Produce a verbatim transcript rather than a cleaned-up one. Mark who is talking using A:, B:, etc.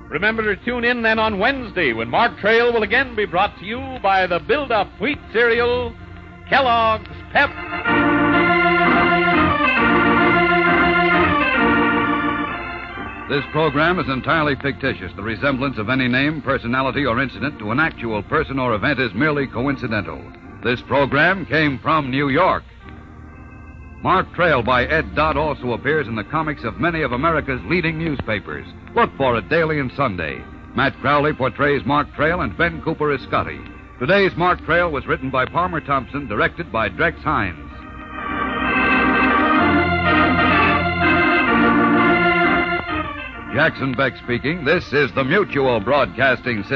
A: Remember to tune in then on Wednesday when Mark Trail will again be brought to you by the Build-Up Wheat Cereal, Kellogg's Pep.
B: This program is entirely fictitious. The resemblance of any name, personality, or incident to an actual person or event is merely coincidental. This program came from New York. Mark Trail by Ed Dodd also appears in the comics of many of America's leading newspapers. Look for it daily and Sunday. Matt Crowley portrays Mark Trail and Ben Cooper is Scotty. Today's Mark Trail was written by Palmer Thompson, directed by Drex Hines. Jackson Beck speaking. This is the Mutual Broadcasting System.